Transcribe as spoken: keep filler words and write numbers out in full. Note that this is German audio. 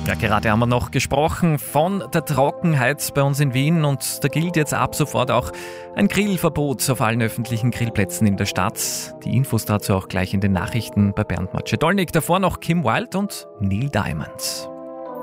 Ja, gerade haben wir noch gesprochen von der Trockenheit bei uns in Wien und da gilt jetzt ab sofort auch ein Grillverbot auf allen öffentlichen Grillplätzen in der Stadt. Die Infos dazu auch gleich in den Nachrichten bei Bernd Macedolnik. Davor noch Kim Wilde und Neil Diamond.